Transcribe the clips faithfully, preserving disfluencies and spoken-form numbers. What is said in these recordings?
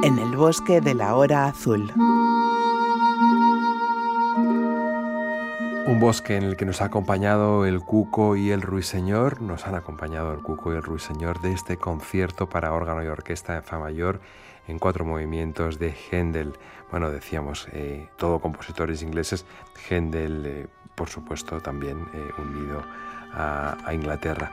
en el bosque de la hora azul. Un bosque en el que nos ha acompañado el Cuco y el Ruiseñor, nos han acompañado el Cuco y el Ruiseñor de este concierto para órgano y orquesta en fa mayor en cuatro movimientos de Händel. Bueno, decíamos, eh, todo compositores ingleses, Händel, eh, por supuesto, también eh, unido a, a Inglaterra.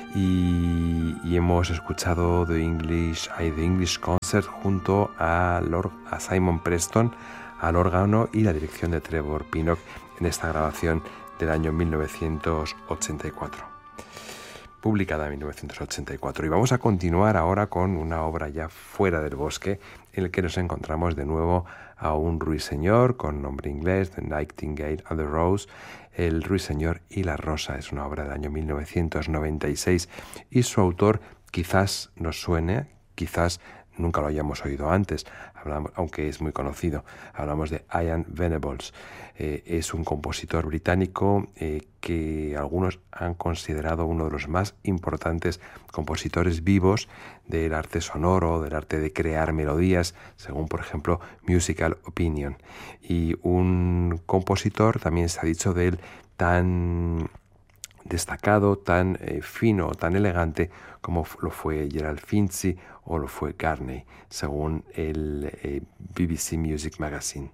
Y, y hemos escuchado The English, The English Concert junto a, Lord, a Simon Preston al órgano y la dirección de Trevor Pinnock en esta grabación del año mil novecientos ochenta y cuatro, publicada en mil novecientos ochenta y cuatro. Y vamos a continuar ahora con una obra ya fuera del bosque, en el que nos encontramos de nuevo a un ruiseñor con nombre inglés, The Nightingale and the Rose, El Ruiseñor y la Rosa. Es una obra del año mil novecientos noventa y seis y su autor quizás nos suene, quizás nunca lo hayamos oído antes, hablamos, aunque es muy conocido. Hablamos de Ian Venables. Eh, es un compositor británico eh, que algunos han considerado uno de los más importantes compositores vivos del arte sonoro, del arte de crear melodías, según por ejemplo Musical Opinion. Y un compositor, también se ha dicho de él, tan destacado, tan eh, fino, tan elegante como lo fue Gerald Finzi o lo fue Garney, según el eh, B B C Music Magazine.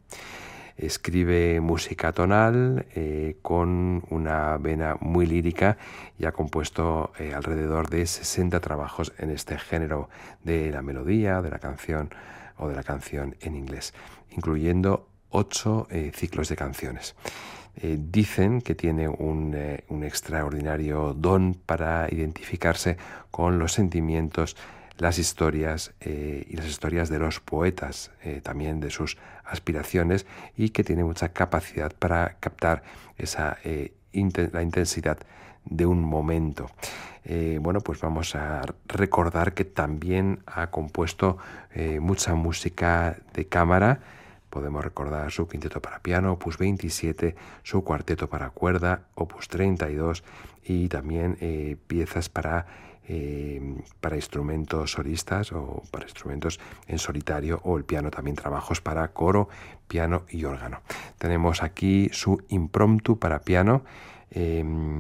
Escribe música tonal eh, con una vena muy lírica y ha compuesto eh, alrededor de sesenta trabajos en este género de la melodía, de la canción o de la canción en inglés, incluyendo ocho eh, ciclos de canciones. Eh, dicen que tiene un, eh, un extraordinario don para identificarse con los sentimientos, las historias eh, y las historias de los poetas, eh, también de sus aspiraciones, y que tiene mucha capacidad para captar esa eh, inten- la intensidad de un momento. Eh, bueno, pues vamos a recordar que también ha compuesto eh, mucha música de cámara. Podemos recordar su quinteto para piano, opus veintisiete, su cuarteto para cuerda, opus treinta y dos, y también eh, piezas para, eh, para instrumentos solistas o para instrumentos en solitario, o el piano, también trabajos para coro, piano y órgano. Tenemos aquí su impromptu para piano eh,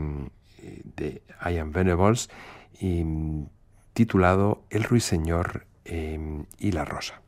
de Ian Venables, y, titulado El Ruiseñor eh, y la Rosa.